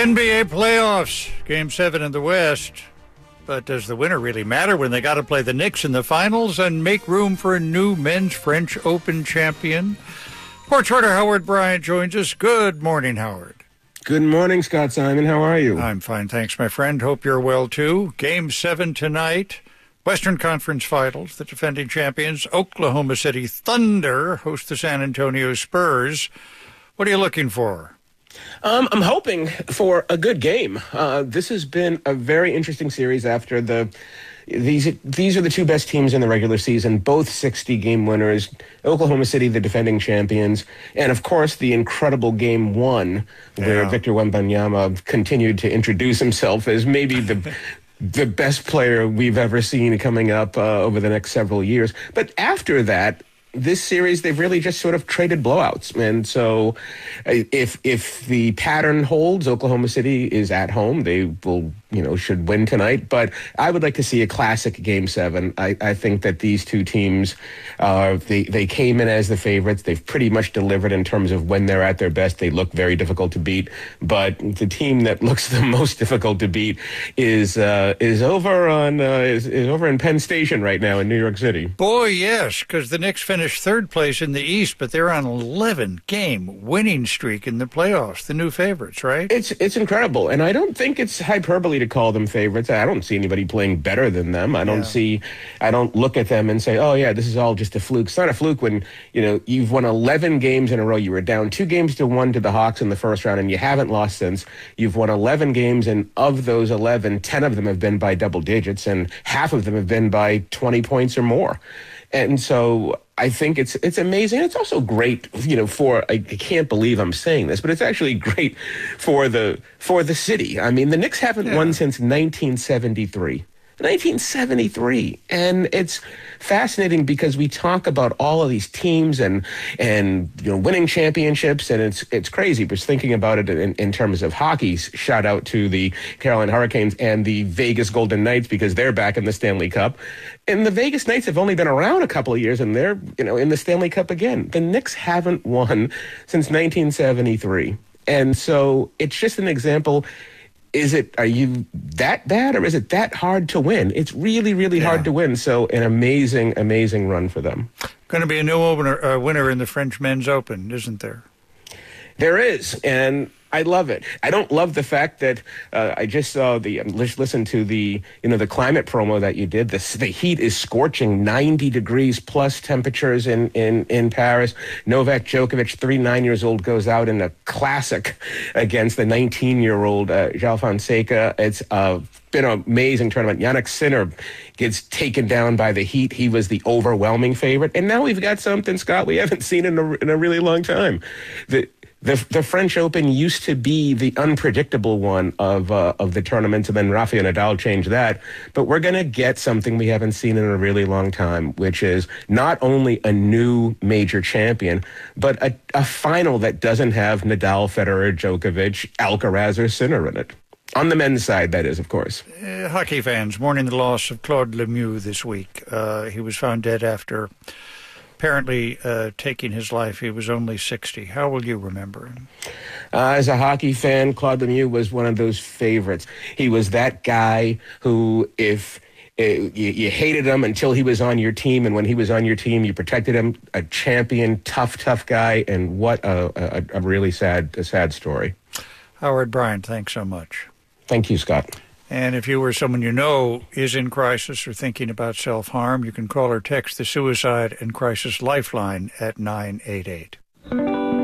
NBA playoffs, Game 7 in the West. But does the winner really matter when they got to play the Knicks in the finals and make room for a new men's French Open champion? Sports writer Howard Bryant joins us. Good morning, Howard. Good morning, Scott Simon. How are you? I'm fine, thanks, my friend. Hope you're well, too. Game 7 tonight. Western Conference Finals. The defending champions, Oklahoma City Thunder, host the San Antonio Spurs. What are you looking for? I'm hoping for a good game. This has been a very interesting series after these are the two best teams in the regular season, both 60-game winners. Oklahoma City, the defending champions, and of course the incredible Game 1, where Victor Wembanyama continued to introduce himself as maybe the best player we've ever seen coming up over the next several years. But after that, this series, they've really just sort of traded blowouts. And so if the pattern holds, Oklahoma City is at home. They will, should win tonight. But I would like to see a classic Game 7. I think that these two teams, they came in as the favorites. They've pretty much delivered in terms of when they're at their best. They look very difficult to beat. But the team that looks the most difficult to beat is over in Penn Station right now in New York City. Boy, yes, because the Knicks finished third place in the East, but they're on an 11-game winning streak in the playoffs. The new favorites, right? It's incredible, and I don't think it's hyperbole to call them favorites. I don't see anybody playing better than them. I don't look at them and say, oh yeah, this is all just a fluke. It's not a fluke when you've won 11 games in a row. You were down 2-1 to the Hawks in the first round, and you haven't lost since. You've won 11 games, and of those 11, 10 of them have been by double digits, and half of them have been by 20 points or more. And so I think it's amazing. It's also great, I can't believe I'm saying this, but it's actually great for the city. I mean, the Knicks haven't won since 1973. 1973. And it's fascinating because we talk about all of these teams and winning championships, and it's crazy. But thinking about it in terms of hockey, shout out to the Carolina Hurricanes and the Vegas Golden Knights because they're back in the Stanley Cup. And the Vegas Knights have only been around a couple of years, and they're in the Stanley Cup again. The Knicks haven't won since 1973. And so it's just an example. Are you that bad, or is it that hard to win? It's really, really hard to win. So an amazing, amazing run for them. Going to be a new winner in the French Men's Open, isn't there? There is, and I love it. I don't love the fact that I just saw listened to the climate promo that you did. The heat is scorching, 90 degrees plus temperatures in Paris. Novak Djokovic, 39 years old, goes out in a classic against the 19-year-old João Fonseca. It's been an amazing tournament. Jannik Sinner gets taken down by the heat. He was the overwhelming favorite. And now we've got something, Scott, we haven't seen in a really long time. The French Open used to be the unpredictable one of the tournaments, and then Rafael Nadal changed that. But we're going to get something we haven't seen in a really long time, which is not only a new major champion, but a final that doesn't have Nadal, Federer, Djokovic, Alcaraz, or Sinner in it. On the men's side, that is, of course. Hockey fans mourning the loss of Claude Lemieux this week. He was found dead after apparently taking his life. He was only 60. How will you remember him? As a hockey fan, Claude Lemieux was one of those favorites. He was that guy who, if you hated him until he was on your team, and when he was on your team, you protected him, a champion, tough guy, and what a really sad story. Howard Bryant, thanks so much. Thank you, Scott. And if you or someone you know is in crisis or thinking about self-harm, you can call or text the Suicide and Crisis Lifeline at 988.